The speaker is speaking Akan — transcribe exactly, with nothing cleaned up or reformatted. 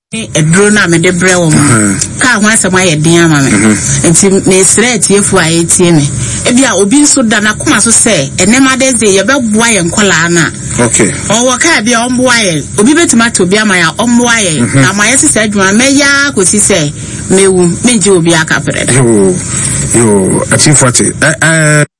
a drone am de bre wo ka ho asem aye den ama me enti me sre atiefo aye tie me e bia obi nso da na koma so se enema de ze ye beboa ye nkola na okay o ka bia omboa ye obi betima to bia ma ya omboa ye na ma ye sese adwuma me ya kosi se mewu menje obi aka preda yo yo atiefo ate eh